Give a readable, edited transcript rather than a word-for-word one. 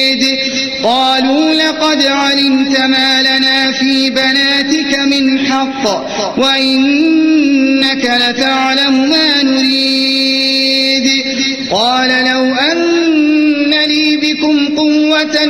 قالوا لقد علمت ما لنا في بناتك من حق وإنك لتعلم ما نريد قال لو أن لي بكم قوة